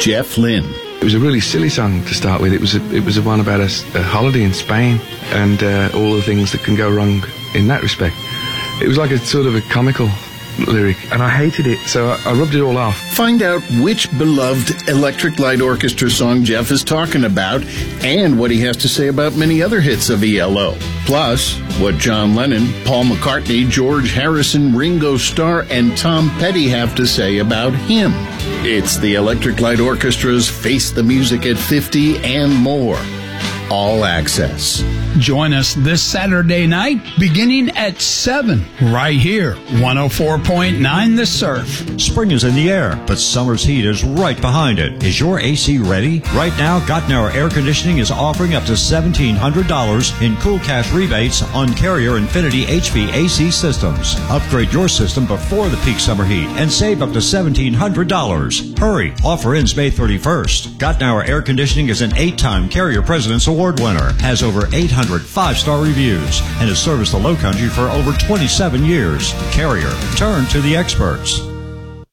Jeff Lynne. It was a really silly song to start with. It was a one about a holiday in Spain and all the things that can go wrong in that respect. It was like a sort of a comical lyric, and I hated it, so I rubbed it all off. Find out which beloved Electric Light Orchestra song Jeff is talking about and what he has to say about many other hits of ELO. Plus, what John Lennon, Paul McCartney, George Harrison, Ringo Starr, and Tom Petty have to say about him. It's the Electric Light Orchestra's Face the Music at 50 and more. All access. Join us this Saturday night beginning at 7 right here, 104.9 The Surf. Spring is in the air, but summer's heat is right behind it. Is your AC ready? Right now, Gottenauer Air Conditioning is offering up to $1,700 in cool cash rebates on Carrier Infinity HVAC systems. Upgrade your system before the peak summer heat and save up to $1,700. Hurry! Offer ends May 31st. Gottenauer Air Conditioning is an 8-time Carrier President's Award winner, has over 800 5-star reviews, and has serviced the Low Country for over 27 years. Carrier, turn to the experts.